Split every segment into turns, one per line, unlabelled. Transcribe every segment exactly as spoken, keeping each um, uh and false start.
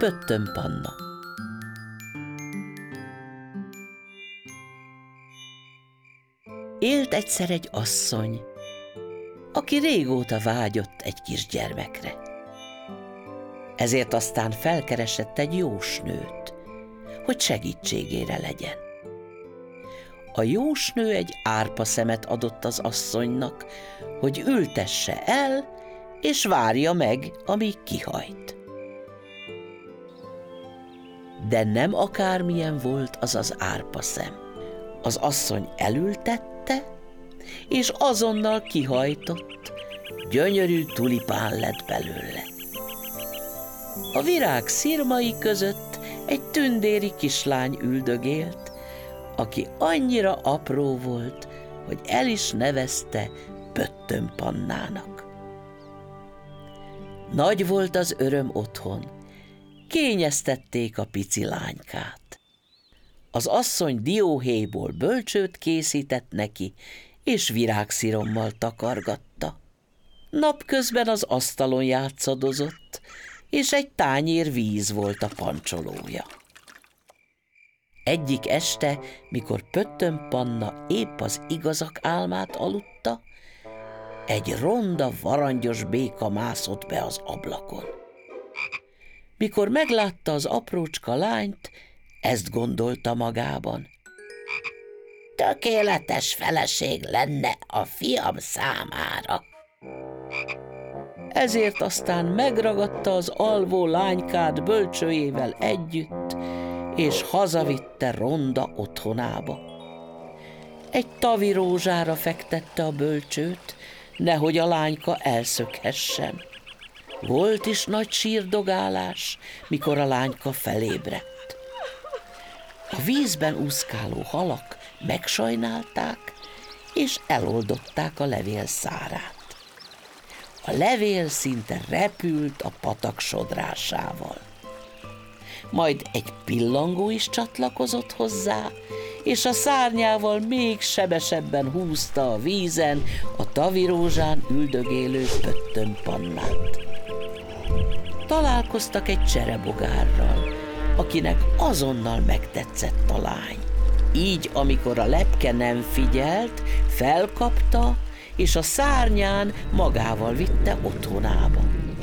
Pöttöm Panna. Élt egyszer egy asszony, aki régóta vágyott egy kisgyermekre. Ezért aztán felkeresett egy jósnőt, hogy segítségére legyen. A jósnő egy árpaszemet adott az asszonynak, hogy ültesse el, és várja meg, amíg kihajt. De nem akármilyen volt az az árpaszem. Az asszony elültette, és azonnal kihajtott, gyönyörű tulipán lett belőle. A virág szirmai között egy tündéri kislány üldögélt, aki annyira apró volt, hogy el is nevezte Pöttöm Pannának. Nagy volt az öröm otthon, kényeztették a pici lánykát. Az asszony dióhéjból bölcsőt készített neki, és virágszirommal takargatta. Napközben az asztalon játszadozott, és egy tányér víz volt a pancsolója. Egyik este, mikor Pöttöm Panna épp az igazak álmát aludta, egy ronda, varangyos béka mászott be az ablakon. Mikor meglátta az aprócska lányt, ezt gondolta magában. Tökéletes feleség lenne a fiam számára. Ezért aztán megragadta az alvó lánykát bölcsőjével együtt, és hazavitte ronda otthonába. Egy tavirózsára fektette a bölcsőt, nehogy a lányka elszökhessen. Volt is nagy sírdogálás, mikor a lányka felébredt. A vízben úszkáló halak megsajnálták, és eloldották a levél szárát. A levél szinte repült a patak sodrásával. Majd egy pillangó is csatlakozott hozzá, és a szárnyával még sebesebben húzta a vízen a tavirózsán üldögélő Pöttöm Pannát. Találkoztak egy cserebogárral, akinek azonnal megtetszett a lány. Így, amikor a lepke nem figyelt, felkapta, és a szárnyán magával vitte otthonába.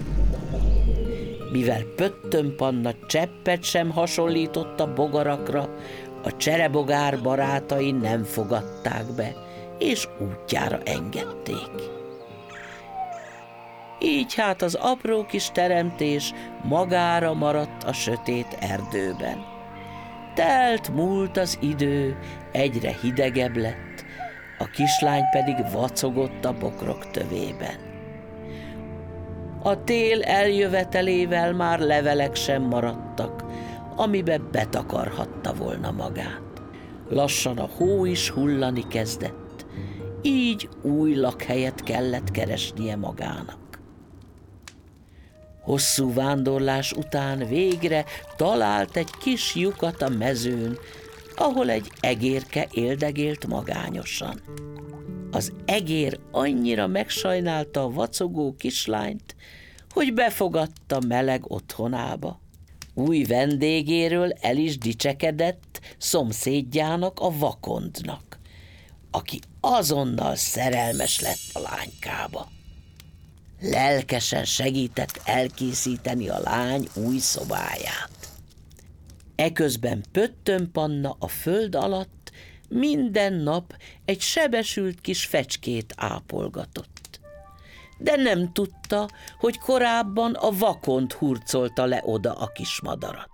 Mivel Pöttöm Panna cseppet sem hasonlított a bogarakra, a cserebogár barátai nem fogadták be, és útjára engedték. Így hát az apró kis teremtés magára maradt a sötét erdőben. Telt múlt az idő, egyre hidegebb lett, a kislány pedig vacogott a bokrok tövében. A tél eljövetelével már levelek sem maradtak, amibe betakarhatta volna magát. Lassan a hó is hullani kezdett, így új lakhelyet kellett keresnie magának. Hosszú vándorlás után végre talált egy kis lyukat a mezőn, ahol egy egérke éldegélt magányosan. Az egér annyira megsajnálta a vacogó kislányt, hogy befogadta meleg otthonába. Új vendégéről el is dicsekedett szomszédjának, a vakondnak, aki azonnal szerelmes lett a lánykába. Lelkesen segített elkészíteni a lány új szobáját. Eközben Pöttöm Panna a föld alatt minden nap egy sebesült kis fecskét ápolgatott. De nem tudta, hogy korábban a vakond hurcolta le oda a kis madarat.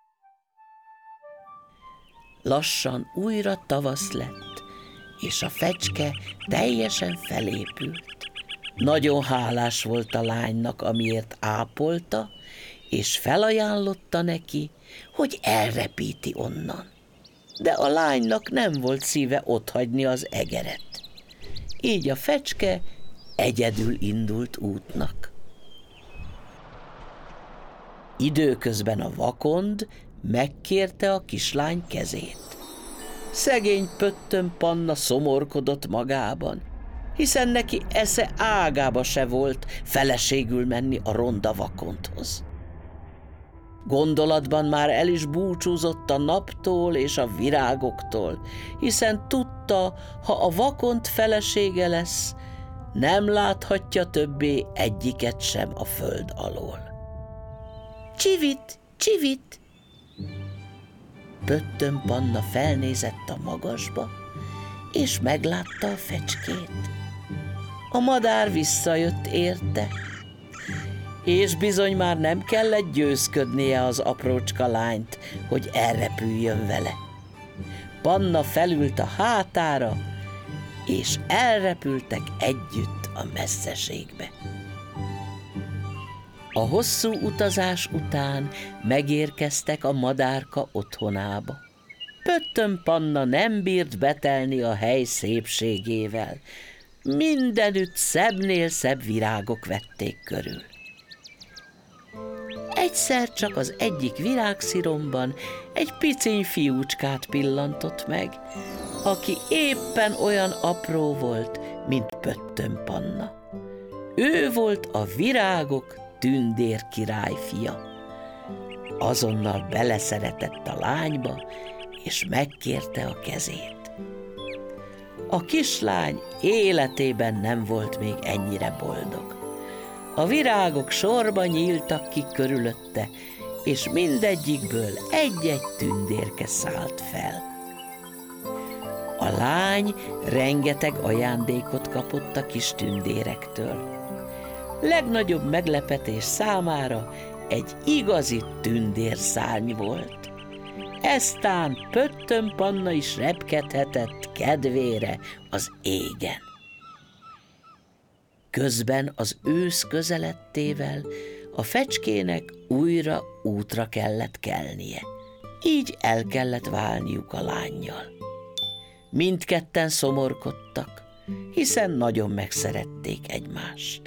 Lassan újra tavasz lett, és a fecske teljesen felépült. Nagyon hálás volt a lánynak, amiért ápolta, és felajánlotta neki, hogy elrepíti onnan. De a lánynak nem volt szíve otthagyni az egeret. Így a fecske egyedül indult útnak. Időközben a vakond megkérte a kislány kezét. Szegény Pöttöm Panna szomorkodott magában, hiszen neki esze ágába se volt feleségül menni a ronda vakondhoz. Gondolatban már el is búcsúzott a naptól és a virágoktól, hiszen tudta, ha a vakond felesége lesz, nem láthatja többé egyiket sem a föld alól. Csivit, csivit! Pöttöm Panna felnézett a magasba, és meglátta a fecskét. A madár visszajött érte, és bizony már nem kellett győzködnie az aprócska lányt, hogy elrepüljön vele. Panna felült a hátára, és elrepültek együtt a messzeségbe. A hosszú utazás után megérkeztek a madárka otthonába. Pöttöm Panna nem bírt betelni a hely szépségével. Mindenütt szebbnél szebb virágok vették körül. Egyszer csak az egyik virágsziromban egy piciny fiúcskát pillantott meg, aki éppen olyan apró volt, mint Pöttöm Panna. Ő volt a virágok tündér király fia. Azonnal beleszeretett a lányba, és megkérte a kezét. A kislány életében nem volt még ennyire boldog. A virágok sorba nyíltak ki körülötte, és mindegyikből egy-egy tündérke szállt fel. A lány rengeteg ajándékot kapott a kis tündérektől. Legnagyobb meglepetés számára egy igazi tündérszárny volt. Eztán Pöttöm Panna is repkedhetett kedvére az égen. Közben az ősz közeledtével a fecskének újra útra kellett kelnie. Így el kellett válniuk a lánnyal. Mindketten szomorkodtak, hiszen nagyon megszerették egymást.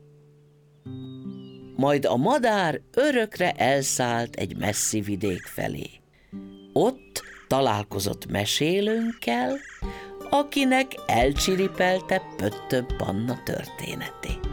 Majd a madár örökre elszállt egy messzi vidék felé. Ott találkozott mesélőnkkel, akinek elcsiripelte Pöttöm Panna történetét.